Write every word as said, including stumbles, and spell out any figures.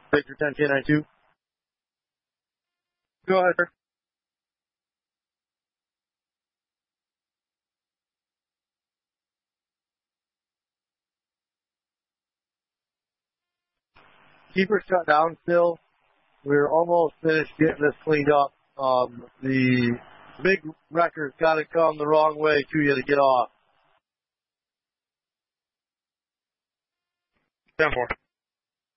Victor ten K ninety-two. Go ahead, sir. Keeper shut down still. We're almost finished getting this cleaned up. Um, the big wrecker's got to come the wrong way to you to get off. ten four.